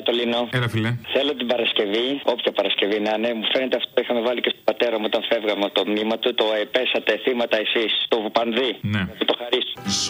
Ανατολίνο. Έλα, φίλε. Θέλω την Παρασκευή, όποια Παρασκευή να είναι, μου φαίνεται αυτό που είχαμε βάλει και στον πατέρα μου όταν φεύγαμε από το μνήμα του. Το πέσατε θύματα εσείς, το Βουπανδί. Ναι. Που το χαρίσει.